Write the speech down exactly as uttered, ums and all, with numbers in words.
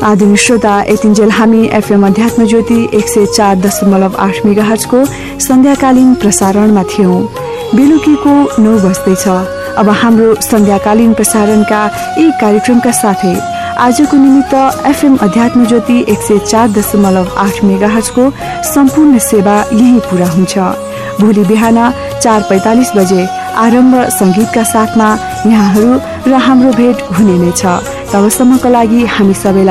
आदरणीय श्रोता, यतिन्जेल हामी एफएम अध्यात्म ज्योति एक सय चार दशमलव आठ मेगाहर्जको सन्ध्याकालीन प्रसारणमा थियौं। बेलुकीको नौ बज्दैछ। अब हाम्रो सन्ध्याकालीन प्रसारणका यी कार्यक्रमका साथै आजको निमित्त एफएम अध्यात्म ज्योति एक सय चार दशमलव आठ मेगाहर्जको सम्पूर्ण सेवा यही पूरा हुन्छ। भोलि बिहान चार पैंतालिस बजे आरम्भ संगीतका साथमा यहाँहरू र हाम्रो भेट हुने नै छ। तबसम्मको लागि हामी सबैलाई